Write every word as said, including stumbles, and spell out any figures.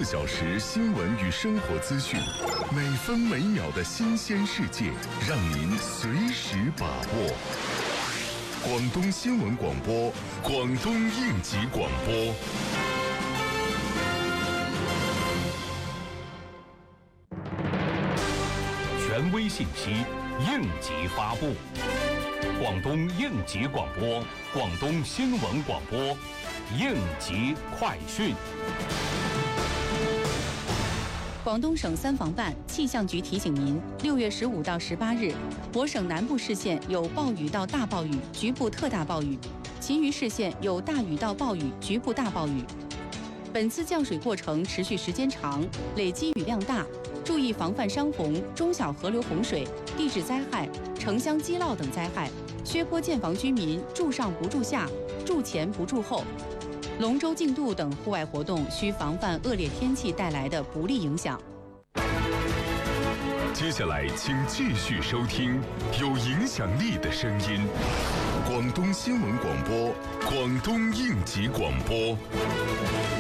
小时新闻与生活资讯，每分每秒的新鲜世界，让您随时把握。广东新闻广播，广东应急广播。 权威信息，应急发布。广东应急广播，广东新闻广播，应急快讯。 广东省三防办气象局提醒您，六月十五到十八日，我省南部市县有暴雨到大暴雨，局部特大暴雨；其余市县有大雨到暴雨，局部大暴雨。本次降水过程持续时间长，累积雨量大，注意防范山洪、中小河流洪水、地质灾害、城乡积涝等灾害。薛坡建房居民住上不住下，住前不住后。龙舟竞渡等户外活动需防范恶劣天气带来的不利影响。 接下来，请继续收听有影响力的声音——广东新闻广播，广东应急广播。